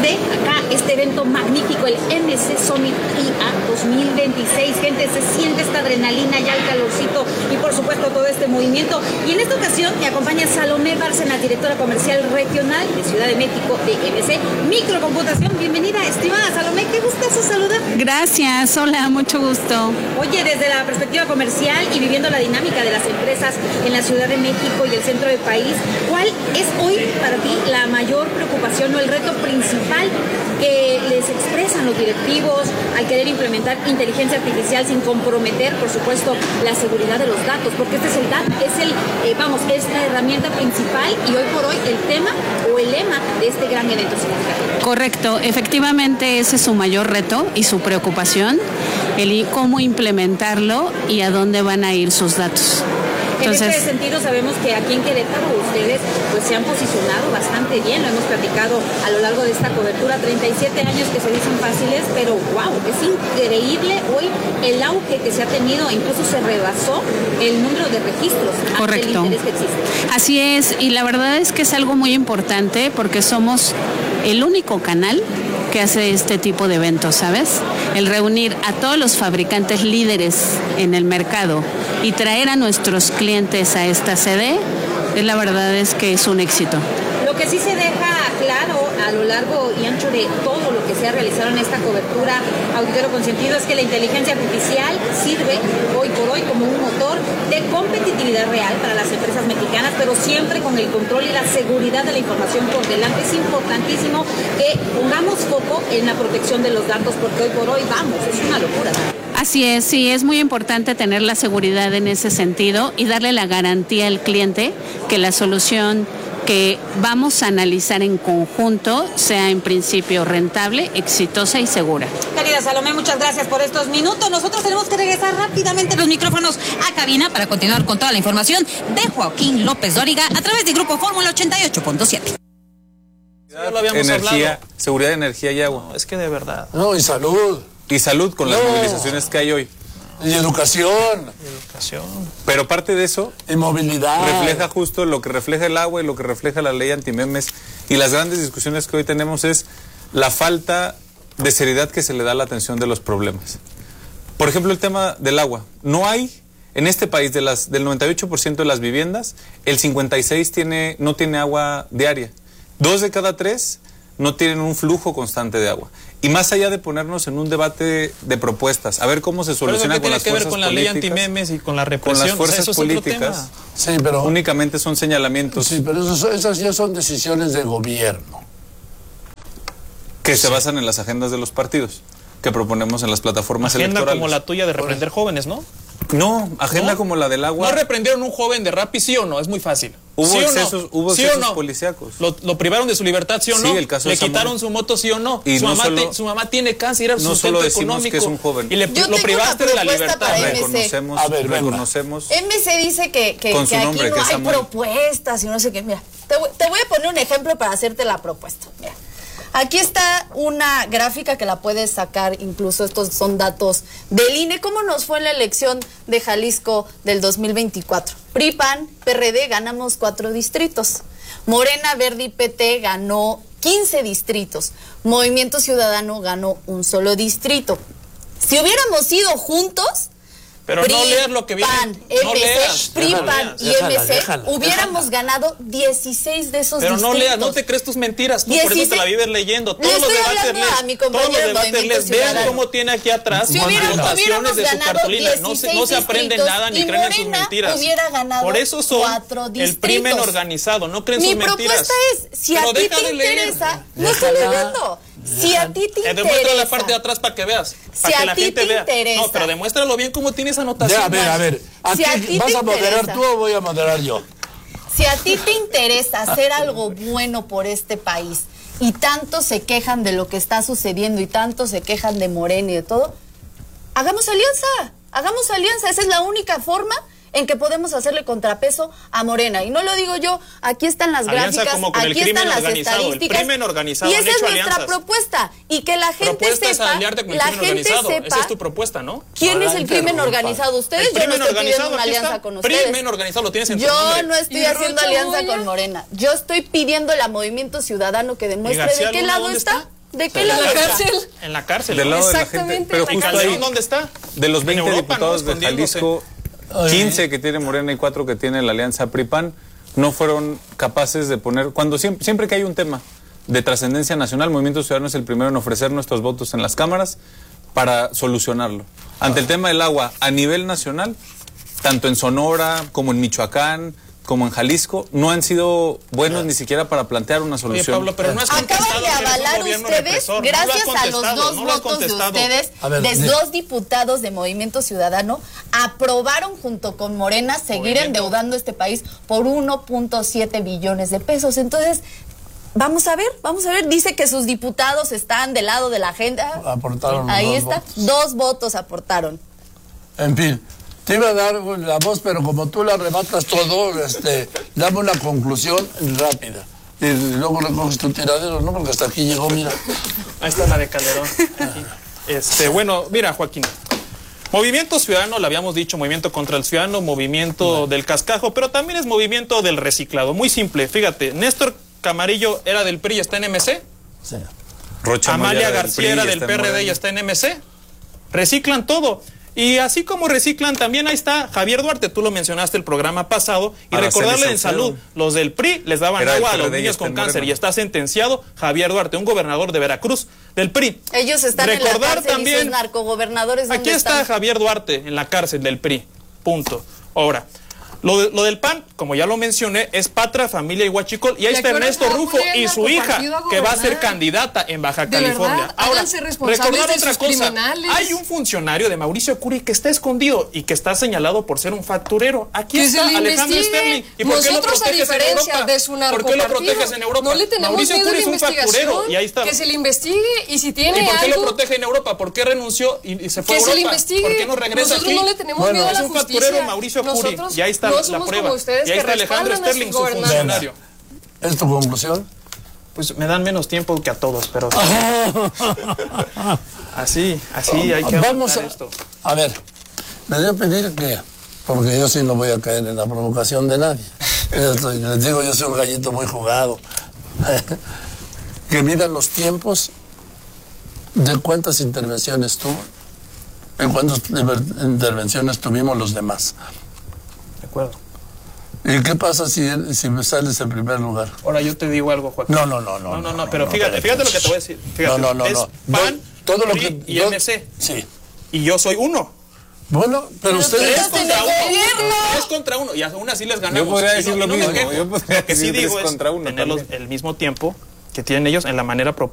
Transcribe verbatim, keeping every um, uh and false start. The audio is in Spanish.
desde acá este evento magnífico, el M C Summit I A dos mil veintiséis. Gente, se siente esta adrenalina, ya el calorcito y por supuesto todo este movimiento. Y en esta ocasión me acompaña Salomé Bárcenas, directora comercial regional de Ciudad de México de M C Microcomputación. Bienvenida, estimada Salomé, qué gustazo saludar. Gracias, hola, mucho gusto. Oye, desde la perspectiva comercial y viviendo la dinámica de las empresas en la Ciudad de México y el centro del país, ¿cuál es hoy para ti la mayor preocupación o el reto principal que les expresan los directivos al querer implementar inteligencia artificial sin comprometer, por supuesto, la seguridad de los datos? Porque este es el dato, es el, eh, vamos, es la herramienta principal y hoy por hoy el tema o el lema de este gran evento significativo. Correcto, efectivamente ese es su mayor reto y su preocupación, el cómo implementarlo y a dónde van a ir sus datos. Entonces, en este sentido sabemos que aquí en Querétaro ustedes pues se han posicionado bastante bien, lo hemos platicado a lo largo de esta cobertura, treinta y siete años que se dicen fáciles, pero wow, es increíble hoy el auge que se ha tenido, incluso se rebasó el número de registros. Correcto. El interés que existe. Así es, y la verdad es que es algo muy importante porque somos el único canal que hace este tipo de eventos, ¿sabes? El reunir a todos los fabricantes líderes en el mercado y traer a nuestros clientes a esta sede, es la verdad es que es un éxito. Lo que sí se deja claro a lo largo y ancho de todo lo que se ha realizado en esta cobertura, auditorio consentido, es que la inteligencia artificial sirve hoy por hoy como un motor de competitividad real para las empresas mexicanas, pero siempre con el control y la seguridad de la información por delante. Es importantísimo que pongamos foco en la protección de los datos, porque hoy por hoy, vamos, es una locura. Así es, sí, es muy importante tener la seguridad en ese sentido y darle la garantía al cliente que la solución que vamos a analizar en conjunto sea en principio rentable, exitosa y segura. Querida Salomé, muchas gracias por estos minutos. Nosotros tenemos que regresar rápidamente los micrófonos a cabina para continuar con toda la información de Joaquín López Dóriga a través del Grupo Fórmula ochenta y ocho punto siete. Ya lo habíamos energía, hablado. Seguridad de energía y agua. No, es que de verdad. No, y salud. Y salud con No. las movilizaciones que hay hoy. Y educación. Educación. Pero parte de eso Y movilidad. refleja justo lo que refleja el agua y lo que refleja la ley antimemes. Y las grandes discusiones que hoy tenemos es la falta de seriedad que se le da a la atención de los problemas. Por ejemplo, el tema del agua. No hay, en este país, de las, del noventa y ocho por ciento de las viviendas, el cincuenta y seis por ciento tiene, no tiene agua diaria. Dos de cada tres no tienen un flujo constante de agua. Y más allá de ponernos en un debate de propuestas, a ver cómo se soluciona con las fuerzas políticas. ¿Qué tiene que ver con la ley antimemes y con la represión? Con las fuerzas o sea, eso políticas. Sí, pero... Únicamente son señalamientos. Sí, pero esos, esas ya son decisiones de gobierno. Que se basan en las agendas de los partidos, que proponemos en las plataformas Agenda electorales. como la tuya de reprender jóvenes, ¿no? No, agenda ¿No? como la del agua. ¿No reprendieron un joven de Rappi, sí o no? Es muy fácil. Hubo ¿Sí o excesos, no? hubo ¿Sí excesos o no? policíacos. ¿Lo, ¿Lo privaron de su libertad, sí o no? Sí, el caso ¿Le de Samuel. quitaron su moto, sí o no? Y su, no mamá solo- te- su mamá tiene cáncer, era su no sustento solo decimos económico. que es un joven. Y le, Yo lo tengo privaste una de la propuesta libertad. para M C. Reconocemos, A ver, venga. reconocemos. M C dice que, que, Con su que aquí nombre, no que es hay Samuel. propuestas y no sé qué. Mira, te, voy- te voy a poner un ejemplo para hacerte la propuesta. Mira, aquí está una gráfica que la puedes sacar, incluso estos son datos del I N E. ¿Cómo nos fue en la elección de Jalisco del dos mil veinticuatro? P R I, P A N, P R D ganamos cuatro distritos. Morena, Verde y P T ganó quince distritos. Movimiento Ciudadano ganó un solo distrito. Si hubiéramos ido juntos, Pero P R I, no leas lo que viene. P A N, No M C, leas. P R I, Déjala, P A N y déjala, M C, déjala, hubiéramos ganado dieciséis de esos Pero distritos. no leas, no te crees tus mentiras. Tú por eso te dieciséis la vives leyendo. Le Todos los estoy debates hablando lees. a mi Todos los compañero debates Movimiento lees. Vean Ciudadano. cómo tiene aquí atrás Si hubiéramos- anotaciones hubiéramos de su ganado cartulina. No se, no se aprenden dieciséis nada ni distritos creen en sus y Morena mentiras. hubiera ganado Por eso son cuatro el distritos. crimen organizado. No creen Mi sus mentiras. propuesta es, si Pero a ti deja te de leer. interesa, no estoy Déjala. leyendo. Si a ti te Eh, demuestra interesa. la parte de atrás para que veas. Si Para que a la ti gente te vea. interesa. No, pero demuéstralo bien cómo tienes anotaciones. Ya, a ver, a ver. Si a Aquí, ti ¿vas te a moderar interesa. tú o voy a moderar yo? Si a ti te interesa hacer algo bueno por este país y tanto se quejan de lo que está sucediendo y tanto se quejan de Morena y de todo, hagamos alianza, hagamos alianza. Esa es la única forma en que podemos hacerle contrapeso a Morena. Y no lo digo yo, aquí están las Alianza gráficas, como con el aquí crimen están las organizado, el estadísticas. crimen organizado, y han esa es hecho nuestra alianzas. propuesta. Y que la gente propuesta sepa, es aliarte con el la crimen gente organizado. sepa Esa es tu propuesta, ¿no? quién No es la el crimen interrumpa. organizado. Ustedes, El yo no crimen estoy pidiendo organizado, una aquí alianza está. con ustedes. Crimen organizado, lo tienes en tu Yo nombre. no estoy ¿Y haciendo Rocha alianza Moya? con Morena. Yo estoy pidiendo a Movimiento Ciudadano que demuestre García de qué Luna lado dónde está. está? ¿De qué En lado la está? cárcel. En la cárcel. Del ¿no? lado de la gente. Exactamente. Pero ¿Y justo Calderón ahí, dónde está? de los En veinte Europa, ¿no? diputados de Escondiéndose. Jalisco, quince que tiene Morena y cuatro que tiene la alianza P R I-P A N, no fueron capaces de poner, cuando siempre, siempre que hay un tema de trascendencia nacional, Movimiento Ciudadano es el primero en ofrecer nuestros votos en las cámaras para solucionarlo. Ante el tema del agua a nivel nacional, tanto en Sonora como en Michoacán, como en Jalisco, no han sido buenos ni siquiera para plantear una Oye, solución. Pablo, pero no has contestado. Acaban de que eres un avalar gobierno ustedes, represor. No lo has gracias a los contestado, dos no lo has votos de contestado. ustedes, A ver, de de- dos diputados de Movimiento Ciudadano, aprobaron junto con Morena seguir Movimiento. endeudando este país por uno punto siete billones de pesos. Entonces, vamos a ver, vamos a ver. Dice que sus diputados están del lado de la agenda. Aportaron los Ahí dos está, votos. dos votos aportaron. En fin, te iba a dar la voz, pero como tú la arrebatas todo, este, dame una conclusión rápida. Y luego recoges tu tiradero, ¿no? Porque hasta aquí llegó, mira. Ahí está la de Calderón. Este, bueno, mira, Joaquín. Movimiento Ciudadano, lo habíamos dicho, movimiento contra el ciudadano, movimiento del cascajo, pero también es movimiento del reciclado. Muy simple, fíjate, Néstor Camarillo era del P R I y está en M C. Sí. Rocha Moya Amalia era del García era P R I y del está en P R D y Morena. está en M C. Reciclan todo. Y así como reciclan, también ahí está Javier Duarte, tú lo mencionaste el programa pasado, y Araceli recordarle en Saucedo. salud, los del P R I les daban Era del agua a P R D los y niños está con en cáncer, Morena. y está sentenciado Javier Duarte, un gobernador de Veracruz, del P R I. Ellos están en la Recordar cárcel y también, sus narcogobernadores, ¿dónde aquí está están? Javier Duarte en la cárcel del P R I, punto. Ahora, lo, de- lo del P A N, como ya lo mencioné, es Patra, Familia y Huachicol, y ahí ¿Y a está qué hora Ernesto se va a Rufo poner el y su hija, narcopartido a que va a ser gobernar? candidata en Baja De California. verdad, Ahora, háganse responsables recordar de otra sus cosa, criminales. hay un funcionario de Mauricio Curi que está escondido y que está señalado por ser un facturero. Aquí Que está se le Alejandro investigue. Sterling. ¿Y por qué lo Nosotros, a proteges en diferencia Europa? de su ¿Por qué lo narcopartido, proteges en Europa? no le tenemos Mauricio miedo a Curi la es un facturero investigación, y ahí está. que se le investigue y si tiene ¿Y por qué lo algo, protege en Europa? ¿Por qué renunció y, y se fue que a se Europa? le investigue. ¿Por qué no regresa Nosotros aquí? no le tenemos Bueno, miedo a Es la un justicia. facturero Mauricio Curi. Nosotros Y ahí está no la somos prueba. como ustedes Y ahí que está Alejandro respaldan a Sterling, sus su gobernantes. funcionario. ¿Es tu conclusión? Pues me dan menos tiempo que a todos, pero así, así hay que Vamos aguantar a, esto. a ver, me voy a pedir que, porque yo sí no voy a caer en la provocación de nadie. Esto, les digo, yo soy un gallito muy jugado. Que midan los tiempos de cuántas intervenciones tuvo, en cuántas intervenciones tuvimos los demás. De acuerdo. ¿Y qué pasa si, si me sales en primer lugar? Ahora yo te digo algo, Joaquín. No, no, no, no. No, no, no, pero fíjate, fíjate lo que te voy a decir. Fíjate, No, no, no, es no. P A N, Todo lo P R I que y yo- M C. Sí. Y yo soy uno. Bueno, pero ustedes... Tres estás en contra el uno. gobierno. Tres contra uno. Y aún así les ganamos. Yo podría Y decir no- lo y no me mismo, quejo. yo podría Lo que sí decir tres digo es contra uno tener los- también. el mismo tiempo que tienen ellos en la manera